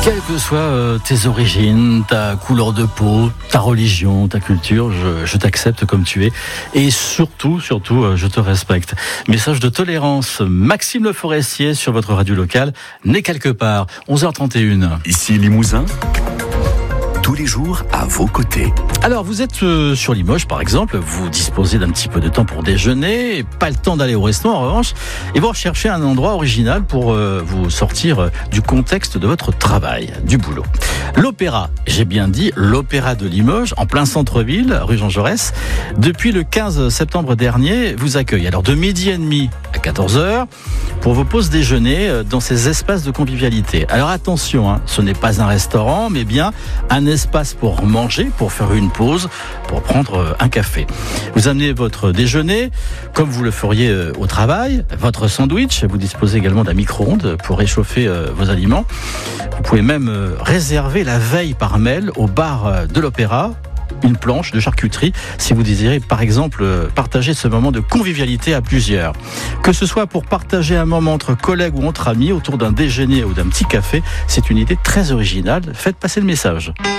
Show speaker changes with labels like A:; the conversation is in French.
A: Quelles que soient tes origines, ta couleur de peau, ta religion, ta culture, je t'accepte comme tu es. Et surtout, je te respecte. Message de tolérance. Maxime Le Forestier sur votre radio locale, né quelque part. 11h31.
B: Ici Limousin. Tous les jours à vos côtés.
A: Alors vous êtes sur Limoges par exemple, vous disposez d'un petit peu de temps pour déjeuner, pas le temps d'aller au restaurant en revanche, et vous recherchez un endroit original pour vous sortir du contexte de votre travail, du boulot. L'Opéra, j'ai bien dit l'Opéra de Limoges, en plein centre-ville, rue Jean Jaurès, depuis le 15 septembre dernier, vous accueille alors de 12h30 à 14h pour vos pauses déjeuner dans ces espaces de convivialité. Alors attention, ce n'est pas un restaurant, mais bien un espace pour manger, pour faire une pause, pour prendre un café. Vous amenez votre déjeuner, comme vous le feriez au travail, votre sandwich, vous disposez également d'un micro-ondes pour réchauffer vos aliments. Vous pouvez même réserver la veille par mail au bar de l'Opéra une planche de charcuterie si vous désirez par exemple partager ce moment de convivialité à plusieurs. Que ce soit pour partager un moment entre collègues ou entre amis autour d'un déjeuner ou d'un petit café, c'est une idée très originale. Faites passer le message.